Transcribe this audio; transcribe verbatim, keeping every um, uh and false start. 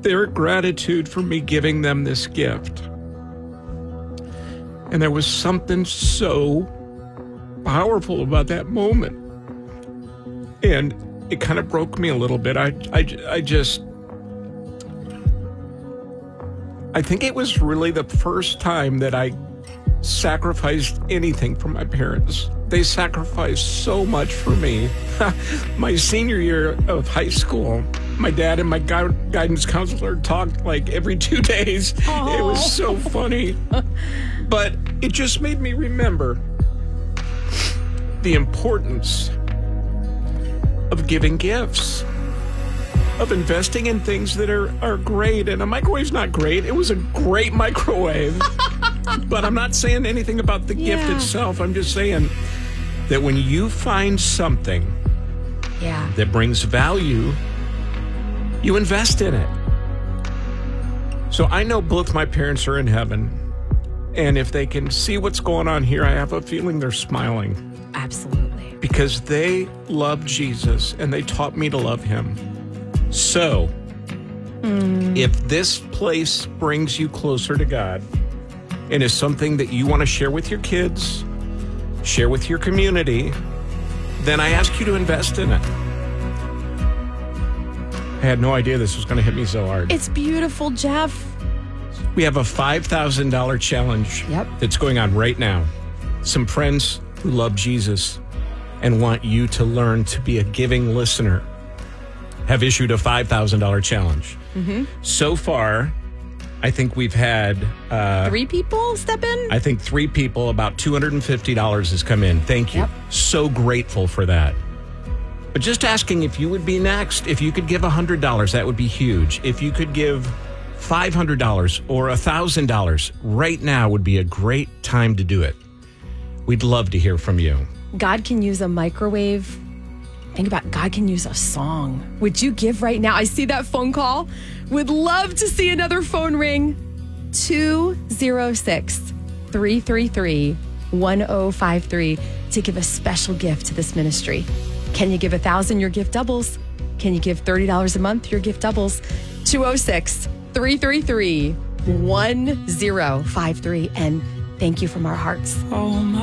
their gratitude for me giving them this gift. And there was something so powerful about that moment. And it kind of broke me a little bit. I, I, I just, I think it was really the first time that I sacrificed anything for my parents. They sacrificed so much for me. My senior year of high school, my dad and my gu- guidance counselor talked like every two days. Aww. It was so funny. But it just made me remember the importance of giving gifts, of investing in things that are, are great. And a microwave's not great. It was a great microwave. But I'm not saying anything about the yeah. gift itself. I'm just saying that when you find something yeah. that brings value, you invest in it. So I know both my parents are in heaven. And if they can see what's going on here, I have a feeling they're smiling. Absolutely. Because they love Jesus and they taught me to love him. So mm. if this place brings you closer to God and is something that you want to share with your kids, share with your community, then I ask you to invest in it. I had no idea this was going to hit me so hard. It's beautiful, Jeff. We have a five thousand dollars challenge yep. that's going on right now. Some friends who love Jesus and want you to learn to be a giving listener have issued a five thousand dollars challenge. Mm-hmm. So far, I think we've had... Uh, three people step in? I think three people, about two hundred fifty dollars has come in. Thank you. Yep. So grateful for that. But just asking if you would be next. If you could give one hundred dollars, that would be huge. If you could give five hundred dollars or one thousand dollars right now would be a great time to do it. We'd love to hear from you. God can use a microwave. Think about it. God can use a song. Would you give right now? I see that phone call. Would love to see another phone ring. two oh six, three three three, one oh five three to give a special gift to this ministry. Can you give a thousand? Your gift doubles. Can you give thirty dollars a month? Your gift doubles. two oh six, three three three, one oh five three. And thank you from our hearts. Oh, my.